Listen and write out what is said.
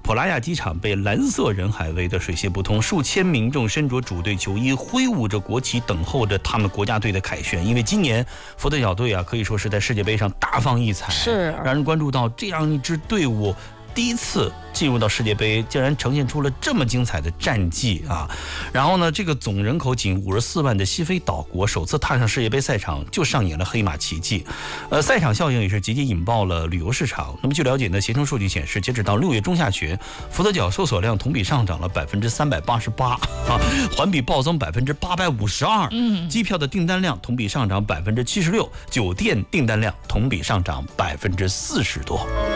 普拉亚机场被蓝色人海围得水泄不通，数千民众身着主队球衣，挥舞着国旗，等候着他们国家队的凯旋。因为今年福特小队啊，可以说是在世界杯上大放异彩， 是让人关注到这样一支队伍第一次进入到世界杯，竟然呈现出了这么精彩的战绩啊！然后呢，这个总人口仅54万的西非岛国首次踏上世界杯赛场，就上演了黑马奇迹。赛场效应也是直接引爆了旅游市场。那么据了解呢，携程数据显示，截止到6月中下旬，福特角搜索量同比上涨了388%啊，环比暴增852%。机票的订单量同比上涨76%，酒店订单量同比上涨40%多。